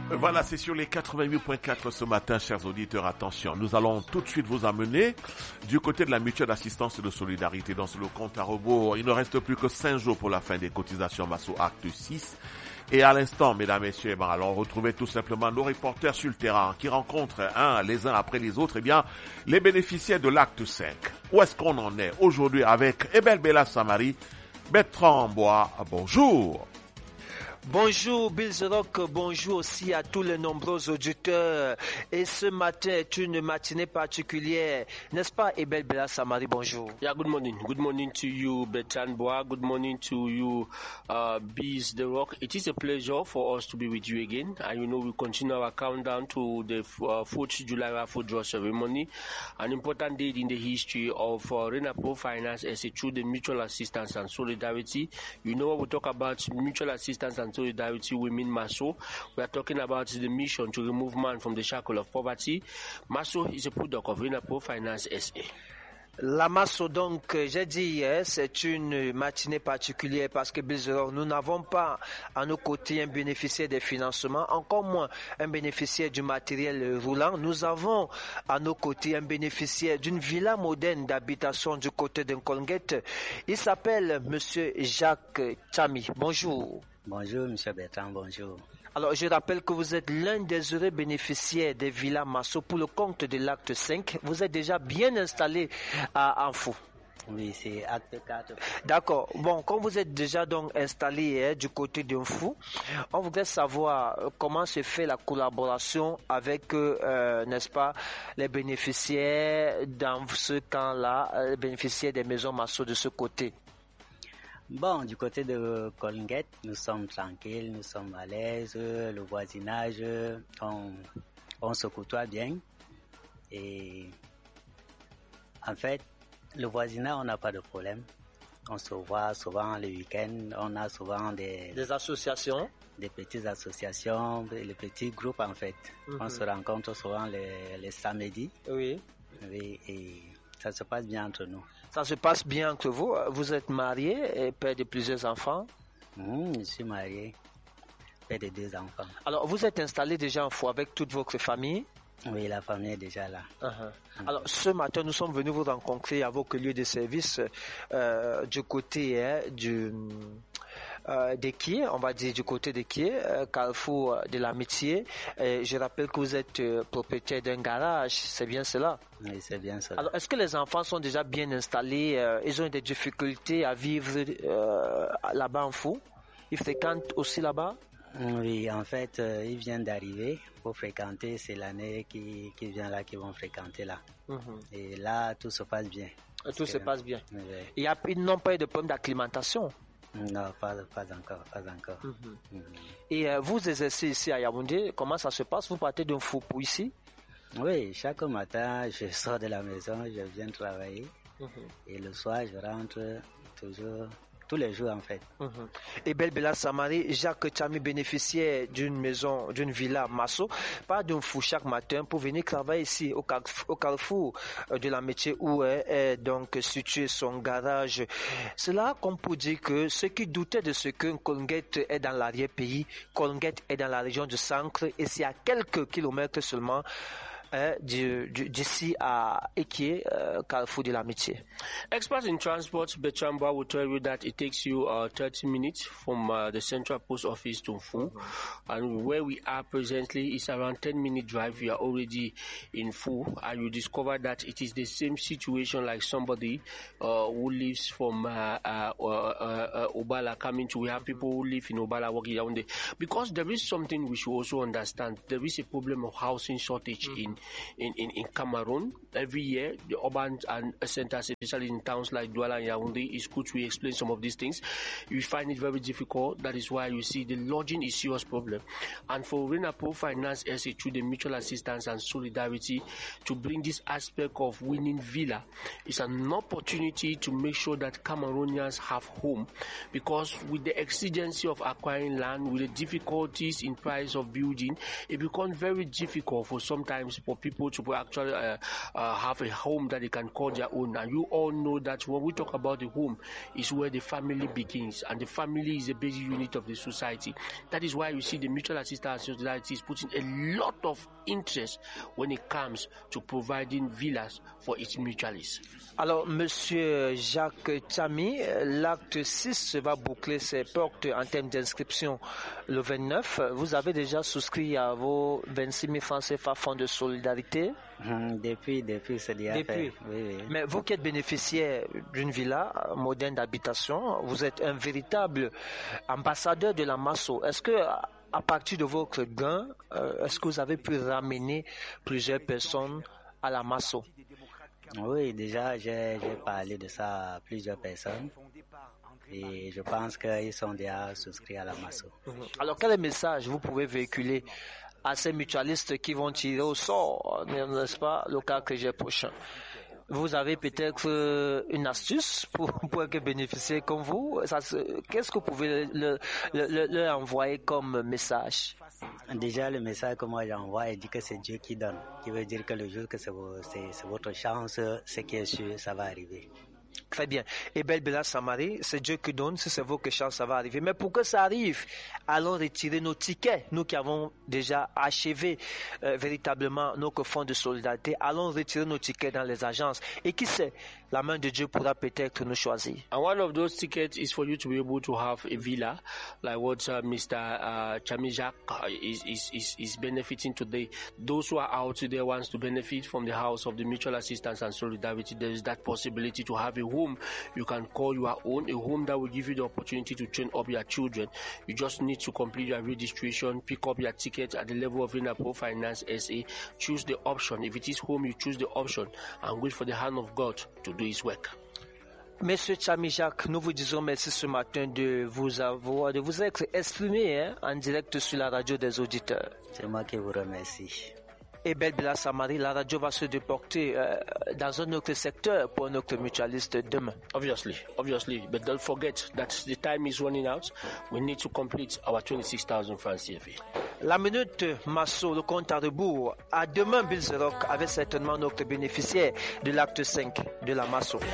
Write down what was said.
Voilà, c'est sur les 88.4 ce matin, chers auditeurs. Attention, nous allons tout de suite vous amener du côté de la mutuelle d'assistance et de solidarité. Dans le compte à rebours, il ne reste plus que 5 jours pour la fin des cotisations Masso Acte 6. Et à l'instant, mesdames, messieurs, allons retrouver tout simplement nos reporters sur le terrain qui rencontrent les uns après les autres, les bénéficiaires de l'acte 5. Où est-ce qu'on en est aujourd'hui avec Ebel Bella Samari, Bertrand Bois, bonjour. Bonjour Bill Rock, bonjour aussi à tous les nombreux auditeurs. Et ce matin est une matinée particulière, n'est-ce pas Ebel Bella Samari, bonjour. Yeah, good morning. Good morning to you, Bertrand Bois. Good morning to you, Biz The Rock. It is a pleasure for us to be with you again. And you know we continue our countdown to the 4th July Raffle Draw Ceremony, an important date in the history of Renapo Finance as a through the mutual assistance and solidarity. You know when we talk about mutual assistance and solidarity, women Masso. We are talking about the mission to remove man from the shackle of poverty. Masso is a product of Renapo Finance SA. La Masso, donc, j'ai dit hier, c'est une matinée particulière parce que nous n'avons pas à nos côtés un bénéficiaire des financements, encore moins un bénéficiaire du matériel roulant. Nous avons à nos côtés un bénéficiaire d'une villa moderne d'habitation du côté d'un Colgate. Il s'appelle Monsieur Jacques Chami. Bonjour. Bonjour, M. Bertrand, bonjour. Alors, je rappelle que vous êtes l'un des heureux bénéficiaires des villas Masso pour le compte de l'acte 5. Vous êtes déjà bien installé à Anfou. Oui, c'est acte 4. D'accord. Bon, quand vous êtes déjà donc installé du côté d'Anfou, on voudrait savoir comment se fait la collaboration avec, n'est-ce pas, les bénéficiaires dans ce camp-là, les bénéficiaires des maisons Masso de ce côté. Bon, du côté de Colgate, nous sommes tranquilles, nous sommes à l'aise, le voisinage, on se côtoie bien. Et en fait, le voisinage, on n'a pas de problème. On se voit souvent le week-end, on a souvent des associations. Des petites associations, les petits groupes en fait. Mm-hmm. On se rencontre souvent les samedis. Oui. Oui, et ça se passe bien entre nous. Ça se passe bien entre vous. Vous êtes marié et père de plusieurs enfants. Je suis marié, père de 2 enfants. Alors, vous êtes installé déjà en Fou avec toute votre famille? Oui, la famille est déjà là. Alors, ce matin, nous sommes venus vous rencontrer à votre lieu de service du côté d'Equier, on va dire du côté d'Equier, Carrefour de l'Amitié. Je rappelle que vous êtes propriétaire d'un garage, c'est bien cela? Oui, c'est bien cela. Alors, est-ce que les enfants sont déjà bien installés? Ils ont des difficultés à vivre là-bas en Fou? Ils fréquentent aussi là-bas? Oui, en fait, ils viennent d'arriver pour fréquenter. C'est l'année qui vient là, qui vont fréquenter là. Et là, tout se passe bien. Tout se passe bien. Oui. Ils n'ont pas eu de problème d'acclimatation? Non, pas encore. Et vous exercez ici à Yaoundé, comment ça se passe? Vous partez d'un Fou pour ici? Oui, chaque matin, je sors de la maison, je viens travailler. Et le soir, je rentre toujours... Tous les jours en fait. Et Bella Samari, Jacques Chami, bénéficiaire d'une maison, d'une villa Masso, part d'un Fou chaque matin pour venir travailler ici au carrefour de l'Amitié où est donc situé son garage. C'est là qu'on peut dire que ceux qui doutaient de ce que Colgate est dans l'arrière-pays, Colgate est dans la région du centre et c'est à quelques kilomètres seulement d'ici à Equier, Carrefour de l'Amitié. Experts in transport, Bertrand Bois will tell you that it takes you 30 minutes from the central post office to Fou. And where we are presently is around 10-minute drive. We are already in Fou, and you discover that it is the same situation like somebody who lives from Obala coming to. We have people who live in Obala working down there. Because there is something we should also understand. There is a problem of housing shortage in Cameroon. Every year, the urban and centers, especially in towns like Douala and Yaoundé, it's good to explain some of these things. You find it very difficult. That is why you see the lodging is a serious problem. And for Renapo Finance SA through the mutual assistance and solidarity to bring this aspect of winning villa, it's an opportunity to make sure that Cameroonians have home. Because with the exigency of acquiring land, with the difficulties in price of building, it becomes very difficult for sometimes for people to actually have a home that they can call their own. And you all know that when we talk about the home, is where the family begins, and the family is a basic unit of the society. That is why you see the Mutual Assistance Society is putting a lot of interest when it comes to providing villas for its mutualists. Alors, Monsieur Jacques Tchami, l'acte 6 va boucler ses portes en termes d'inscription le 29. Vous avez déjà souscrit à vos 26 000 francs CFA fonds de solidarité? Depuis, c'est déjà fait. Oui. Mais vous qui êtes bénéficiaire d'une villa moderne d'habitation, vous êtes un véritable ambassadeur de la Masso. Est-ce que, à partir de votre gain, est-ce que vous avez pu ramener plusieurs personnes à la Masso? Oui, déjà, j'ai parlé de ça à plusieurs personnes et je pense qu'ils sont déjà souscrits à la Masso. Alors, quel message vous pouvez véhiculer à ces mutualistes qui vont tirer au sort, n'est-ce pas, le cas que j'ai prochain? Vous avez peut-être une astuce pour que bénéficier comme vous? Qu'est-ce que vous pouvez leur envoyer comme message? Déjà, le message que moi j'envoie, il dit que c'est Dieu qui donne. Qui veut dire que le jour que c'est votre chance, ce qui est sûr, ça va arriver. Très bien. Et Bella Samari, c'est Dieu qui donne, si c'est votre chance, ça va arriver. Mais pour que ça arrive, allons retirer nos tickets. Nous qui avons déjà achevé véritablement notre fonds de solidarité, allons retirer nos tickets dans les agences. Et qui sait, la main de Dieu pourra peut-être nous choisir. And one of those tickets is for you to be able to have a villa, like what Mr. Chamijak is benefiting today. Those who are out there wants to benefit from the house of the Mutual Assistance and Solidarity. There is that possibility to have a home you can call your own, a home that will give you the opportunity to train up your children. You just need to complete your registration, pick up your ticket at the level of Inapo Finance SA, choose the option. If it is home, you choose the option and wait for the hand of God to do his work. Monsieur Chamijak, nous vous disons merci ce matin de vous être exprimé en direct sur la radio des auditeurs. C'est moi qui vous remercie. Et Bella Samari, la radio va se déporter dans un autre secteur pour notre mutualiste demain. Obviously, but don't forget that the time is running out. We need to complete our 26,000 francs CFA. La minute Masso, le compte à rebours. À demain, Bill Zrock, avec certainement notre bénéficiaire de l'acte 5 de la Masso.